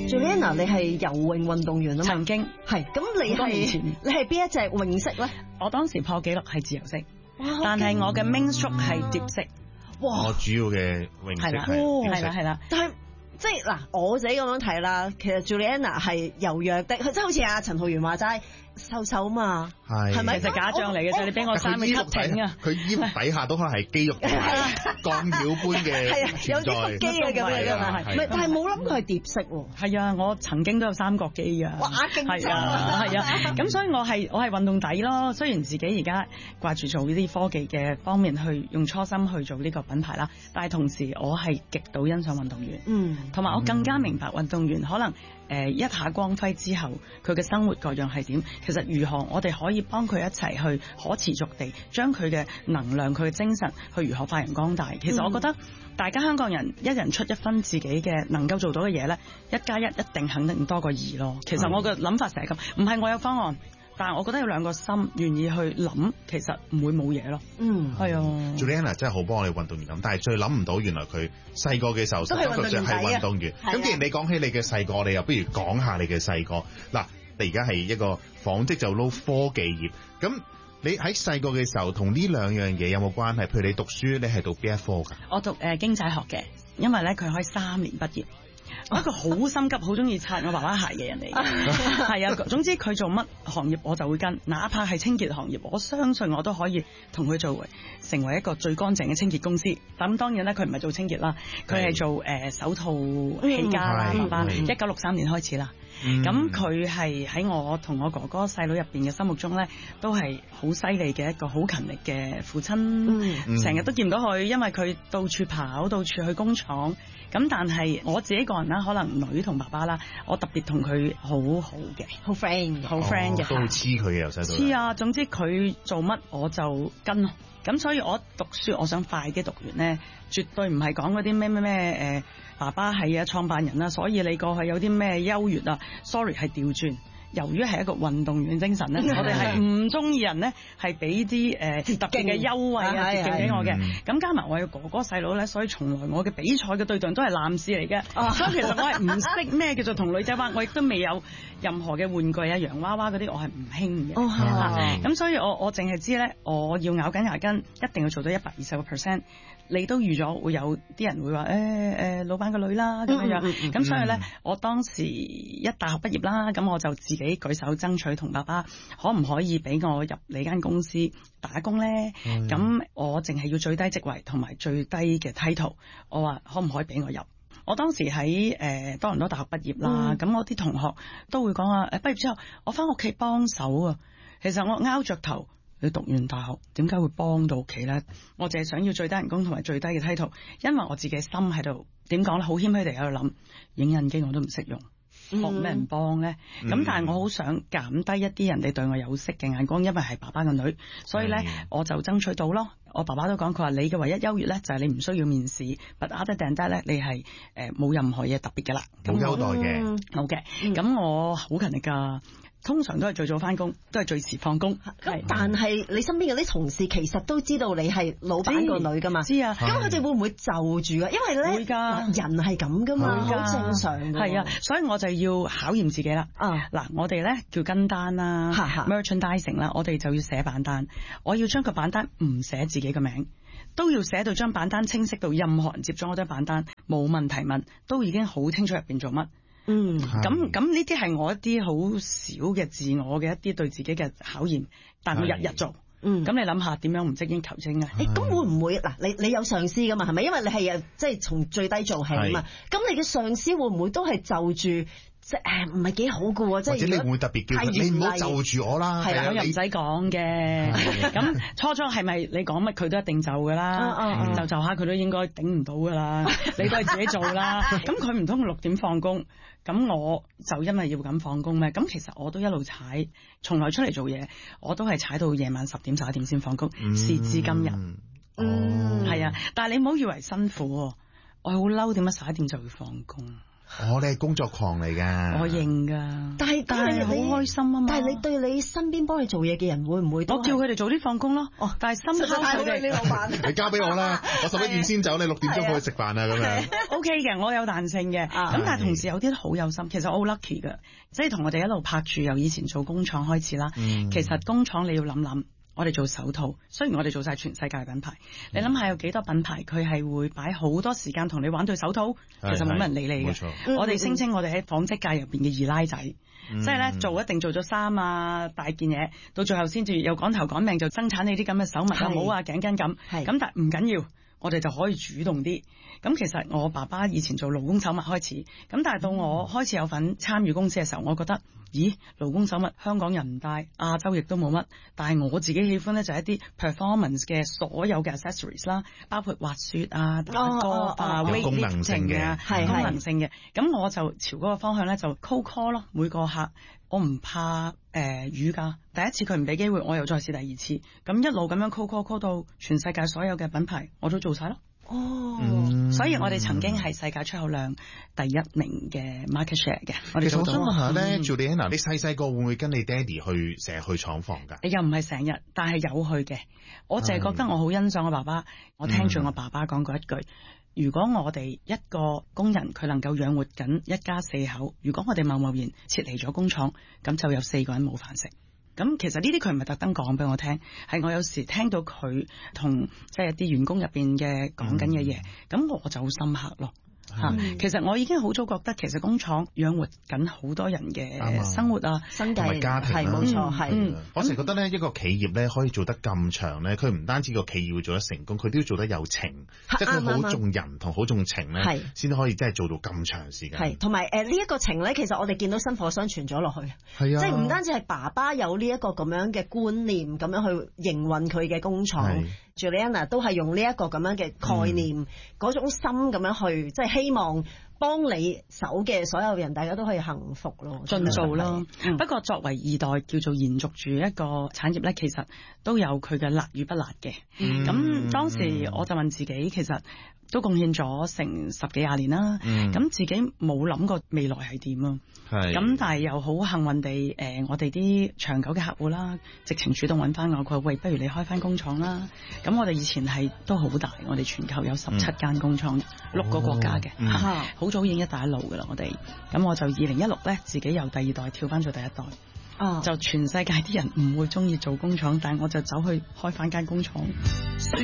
Juliana， 你係游泳運動員啊嘛？ 曾經係，咁你係邊一隻泳式咧？ 我當時破紀錄係自由式，但係我嘅 main stroke 係蝶式。 哇！我主要嘅泳式係啦。 但係即係嗱，我自己咁樣睇啦，其實 Juliana 係柔弱的，佢真係好似阿陳浩源話齋。瘦瘦嘛，係咪？ 其實假象嚟嘅啫，你俾我3個級挺啊！ 佢衣服底下都可能係肌肉，鋼條般嘅存在， 有啲肌嘅咁樣㗎嘛。唔係，但係冇諗佢係蝶式喎。 係啊，我曾經都有3角肌㗎。 哇，勁係啊，咁所以我係運動底咯。雖然自己而家掛住做呢啲科技嘅方面，去用初心去做呢個品牌啦，但係同時我係極度欣賞運動員，同埋我更加明白運動員可能一下光輝之後，佢嘅生活各樣係點。其實如何我哋可以幫佢一齊去可持續地將佢嘅能量、佢嘅精神去如何發揚光大。其實我覺得大家香港人一人出1分自己嘅能夠做到嘅嘢呢，1+1一定肯定多過2咯。其實我嘅諗法成日咁，唔係我有方案，但係我覺得有2個心願意去諗，其實唔會冇嘢咯。係啊。 Juliana 真係好幫我哋運動員咁，但係最諗唔到原來佢細個嘅時候實際上係運動員。咁既然你講起你嘅細個，你又不如講下你嘅細個嗱。你而家係一個紡織就撈科技業，咁你喺細個嘅時候同呢2樣嘢有冇關係？譬如你讀書，你係讀邊一科㗎？ 我讀經濟學嘅，因為咧佢可以3年畢業。我一個好心急、好中意擦我爸爸鞋嘅人嚟嘅，係啊。總之佢做乜行業我就會跟，哪怕係清潔行業，我相信我都可以同佢成為一個最乾淨嘅清潔公司。咁當然咧，佢唔係做清潔啦，佢係做手套起家啦。爸爸1963年開始啦。咁佢係喺我同我哥哥細佬入邊嘅心目中咧，都係好犀利嘅一個好勤力嘅父親。成日都見唔到佢，因為佢到處跑，到處去工廠。咁但係我自己個人啦，可能女同爸爸啦，我特別同佢好好嘅，好 friend 嘅， 都好黐佢嘅由細到大。 黐啊！總之佢做乜我就跟。咁所以我讀書我想快啲讀完咧，絕對唔係講嗰啲咩爸爸係啊創辦人啦，所以你過去有啲咩優越啊 ？sorry 係調轉。由於係一個運動員精神咧，我哋係唔中意人咧係俾啲特別嘅優惠啊捷徑俾我嘅。咁加埋我有哥哥細佬咧，所以從來我嘅比賽嘅對象都係男士嚟嘅。所以其實我係唔識咩叫做同女仔玩，我亦都未有任何嘅玩具啊洋娃娃嗰啲，我係唔興嘅。咁所以我淨係知咧，我要咬緊牙根，一定要做到120%。你都預咗會有啲人會話老闆個女啦咁樣。咁所以咧，我當時一大學畢業啦，咁我就自己舉手爭取同爸爸可唔可以俾我入你間公司打工咧？咁我淨係要最低職位同埋最低嘅 title， 我話可唔可以俾我入？我當時喺多倫多大學畢業啦，咁我啲同學都會講啊，畢業之後我翻屋企幫手啊。其實我拗着頭，你讀完大學點解會幫到屋企咧？我淨係想要最低人工同埋最低嘅 title， 因為我自己心喺度點講咧，好謙虛地喺度諗，影印機我都唔識用。學咩人幫咧？咁但係我好想減低一啲人哋對我有色嘅眼光，因為係爸爸嘅女，所以咧我就爭取到咯。我爸爸都講，佢話你嘅唯一優越咧就係你唔需要面試，but other than that 咧你係冇任何嘢特別嘅啦， 冇優待嘅。 好嘅，咁我好勤力㗎。通常都係最早翻工，都係最遲放工。 但係你身邊嗰啲同事其實都知道你係老闆個女噶嘛？ 知啊。 咁佢哋會唔會就住啊？因為咧，會㗎，人係咁噶嘛，好正常㗎。 係啊，所以我就要考驗自己啦。嗱，我哋咧叫跟單啦 ，merchandising 啦，我哋就要寫版單。我要將個版單唔寫自己嘅名，都要寫到張版單清晰到任何人接咗我張版單冇問題問，都已經好清楚入邊做乜。咁呢啲係我一啲好少嘅自我嘅一啲對自己嘅考驗，但我日日做。咁你諗下點樣唔精英求精啊？ 咁會唔會嗱？你有上司噶嘛？係咪？因為你係即係從最低做起啊嘛。咁你嘅上司會唔會都係就住？即係唔係幾好噶喎，即係或者你會特別叫佢你唔好就住我啦， 係啦，我又唔使講嘅。咁初初係咪你講乜佢都一定就噶啦？就下佢都應該頂唔到噶啦，你都係自己做啦。咁佢唔通6點放工，咁我就因為要咁放工咩？咁其實我都一路踩，從來出嚟做嘢，我都係踩到夜晚10點11點先放工，時至今日。係啊，但係你唔好以為辛苦，我好嬲，點解11點就要放工？ 你係工作狂嚟㗎。 我認㗎， 但係好開心啊嘛。 但係你對你身邊幫你做嘢嘅人會唔會都？ 我叫佢哋早啲放工咯。但係深刻佢哋， 老闆， 你交俾我啦，我11點先走，你6點鐘過去食飯啊咁樣。 OK 嘅，我有彈性嘅。咁但係同時有啲好有心，其實我好 lucky 㗎，即係同我哋一路拍住，由以前做工廠開始啦。其實工廠你要諗。我哋做手套，雖然我哋做晒全世界嘅品牌，你諗下有幾多品牌佢係會擺好多時間同你玩對手套，其實冇乜人理你嘅。我哋聲稱我哋喺紡織界入邊嘅二奶仔，即係咧做一定做咗衫啊大件嘢，到最後先至又趕頭趕命就生產你啲咁嘅手襪啊帽啊頸巾咁，咁但係唔緊要。我哋就可以主動啲。咁其實我爸爸以前做勞工手襪開始，咁但係到我開始有份參與公司嘅時候，我覺得，咦，勞工手襪香港人唔戴，亞洲亦都冇乜，但係我自己喜歡咧就係一啲 performance 嘅所有嘅 accessories 啦，包括滑雪啊、打歌啊、 功能性嘅， 功能性嘅。咁我就朝嗰個方向咧就 cold call 咯，每個客我唔怕魚㗎。第一次佢唔俾機會，我又再試第二次，咁一路咁樣 call 到全世界所有嘅品牌，我都做晒咯。所以我哋曾經係世界出口量第1名嘅 market share 嘅。 其實我想問下咧，Juliana，你細細個會唔會跟你爹哋去成日去廠房㗎？ 又唔係成日，但係有去嘅。我淨係覺得我好欣賞我爸爸，我聽住我爸爸講過一句：如果我哋一個工人佢能夠養活緊一家4口，如果我哋貿然撤離咗工廠，咁就有4個人冇飯食。咁其實呢啲佢唔係特登講俾我聽，係我有時聽到佢同即係一啲員工入邊嘅講緊嘅嘢，咁我就好深刻咯。其實我已經好早覺得，其實工廠養活緊好多人嘅生活啊、生計、 家庭， 係冇錯，係。 我成日覺得咧，一個企業咧可以做得咁長咧，佢唔單止個企業會做得成功，佢都要做得有情，即係佢好重人同好重情咧，先可以真係做到咁長時間。係， 同埋呢一個情咧，其實我哋見到薪火相傳咗落去，係啊，即係唔單止係爸爸有呢一個咁樣嘅觀念，咁樣去營運佢嘅工廠。Juliana 都係用呢一個咁樣嘅概念，嗰種心咁樣去，即係希望幫你手嘅所有人，大家都可以幸福咯， 盡做咯。不過作為2代叫做延續住一個產業咧，其實都有佢嘅辣與不辣嘅。咁當時我就問自己，其實都貢獻咗成10幾20年啦。咁自己冇諗過未來係點啊？咁但係又好幸運地，我哋啲長久嘅客戶啦，直情主動揾翻我，佢話喂，不如你開翻工廠啦。咁我哋以前係都好大，我哋全球有17間工廠，6個國家嘅，好早已經一帶一路噶啦，我哋。咁我就2016咧，自己由第2代跳翻做第1代。就全世界啲人唔會中意做工廠，但係我就走去開翻間工廠。